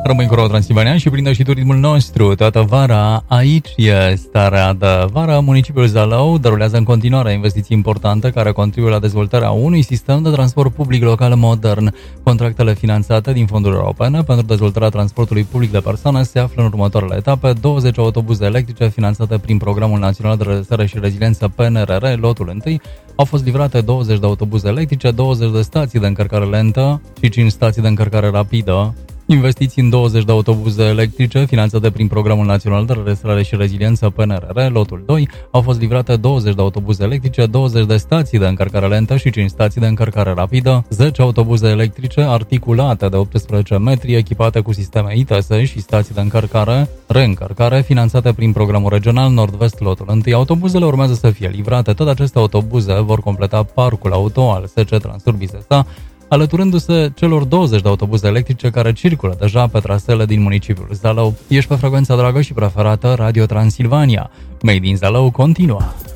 Rămâi cu Transilvania și prindă și turismul nostru. Toată vara aici e starea de vară. Municipiul Zalău derulează în continuare investiții importante care contribuie la dezvoltarea unui sistem de transport public local modern. Contractele finanțate din fonduri europene pentru dezvoltarea transportului public de persoane se află în următoarele etape: 20 autobuze electrice finanțate prin Programul Național de Redresare și Reziliență PNRR, lotul 1. Au fost livrate 20 de autobuze electrice, 20 de stații de încărcare lentă și 5 stații de încărcare rapidă. Investiții în 20 de autobuze electrice finanțate prin Programul Național de Redresare și Reziliență PNRR, lotul 2, au fost livrate 20 de autobuze electrice, 20 de stații de încărcare lentă și 5 stații de încărcare rapidă, 10 autobuze electrice articulate de 18 metri, echipate cu sisteme ITS și stații de încărcare, reîncărcare, finanțate prin Programul Regional Nord-Vest, lotul 1. Autobuzele urmează să fie livrate. Toate aceste autobuze vor completa parcul auto al SC Transurbii SA, alăturându-se celor 20 de autobuze electrice care circulă deja pe traseele din municipiul Zalău. Ești pe frecvența dragă și preferată Radio Transilvania. Made in Zalău continuă.